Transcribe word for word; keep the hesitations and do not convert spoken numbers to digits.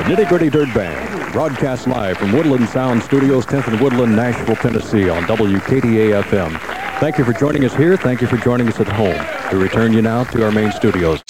Nitty Gritty Dirt Band, broadcast live from Woodland Sound Studios, tenth and Woodland, Nashville, Tennessee, on W K T A F M. Thank you for joining us here. Thank you for joining us at home. We return you now to our main studios.